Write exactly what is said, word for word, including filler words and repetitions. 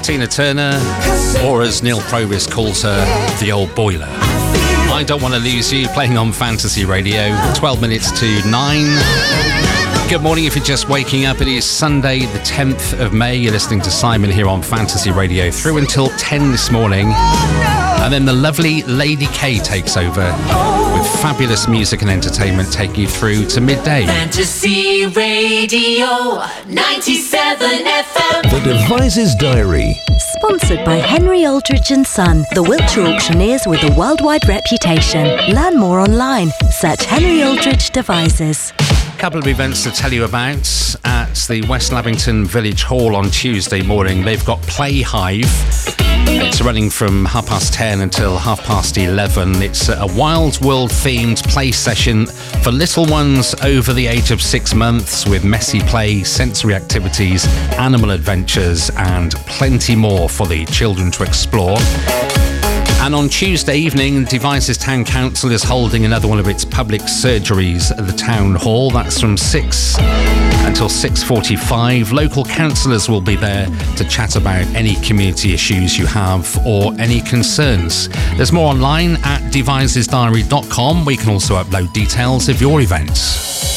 Tina Turner, or as Neil Provis calls her, the old boiler. I Don't Want to Lose You, playing on Fantasy Radio, twelve minutes to nine. Good morning if you're just waking up. It is Sunday the tenth of May. You're listening to Simon here on Fantasy Radio through until ten this morning. And then the lovely Lady K takes over with fabulous music and entertainment taking you through to midday. Fantasy Radio ninety-seven F M. The Devices Diary. Sponsored by Henry Aldridge and Son, the Wiltshire auctioneers with a worldwide reputation. Learn more online. Search Henry Aldridge Devices. Couple of events to tell you about at the West Lavington Village Hall on Tuesday morning. They've got Play Hive. It's running from half past ten until half past eleven. It's a Wild World themed play session for little ones over the age of six months with messy play, sensory activities, animal adventures and plenty more for the children to explore. And on Tuesday evening, Devizes Town Council is holding another one of its public surgeries at the Town Hall. That's from six until six forty-five. Local councillors will be there to chat about any community issues you have or any concerns. There's more online at devices diary dot com, where you can also upload details of your events.